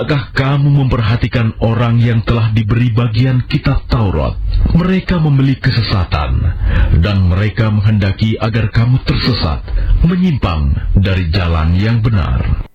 Apakah kamu memperhatikan orang yang telah diberi bagian kitab Taurat? Mereka membeli kesesatan, dan mereka menghendaki agar kamu tersesat, menyimpang dari jalan yang benar.